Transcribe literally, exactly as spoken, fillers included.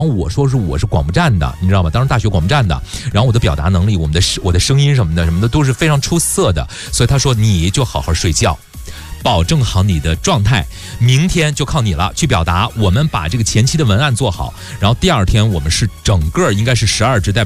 我说是我是广播站的，你知道吗？当时大学广播站的，然后我的表达能力，我们的我的声音什么的什么的都是非常出色的，所以他说你就好好睡觉，保证好你的状态，明天就靠你了去表达。我们把这个前期的文案做好，然后第二天我们是整个应该是十二支代表。